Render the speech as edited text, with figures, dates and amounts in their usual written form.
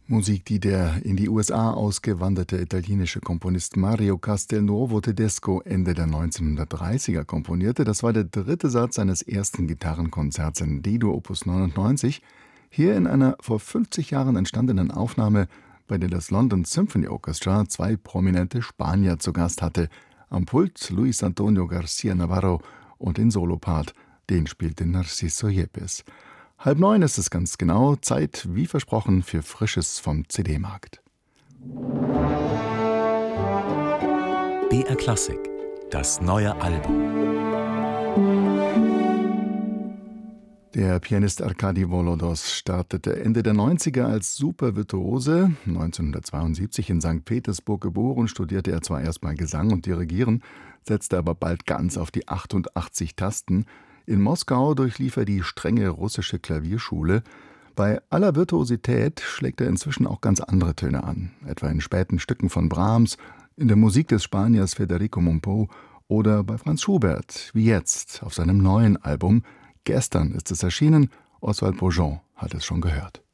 Musik, die der in die USA ausgewanderte italienische Komponist Mario Castelnuovo Tedesco Ende der 1930er komponierte. Das war der dritte Satz seines ersten Gitarrenkonzerts in D-Dur Opus 99, hier in einer vor 50 Jahren entstandenen Aufnahme, bei der das London Symphony Orchestra zwei prominente Spanier zu Gast hatte. Am Pult Luis Antonio García Navarro und den Solopart, den spielte Narciso Yepes. 8:30 ist es ganz genau, Zeit, wie versprochen, für Frisches vom CD-Markt. BR Klassik, das neue Album. Der Pianist Arkadi Volodos startete Ende der 90er als Supervirtuose. 1972 in St. Petersburg geboren, studierte er zwar erstmal Gesang und Dirigieren, setzte aber bald ganz auf die 88 Tasten. In Moskau durchlief er die strenge russische Klavierschule. Bei aller Virtuosität schlägt er inzwischen auch ganz andere Töne an, etwa in späten Stücken von Brahms, in der Musik des Spaniers Federico Mompou oder bei Franz Schubert, wie jetzt auf seinem neuen Album. Gestern ist es erschienen, Oswald Bourgeon hat es schon gehört.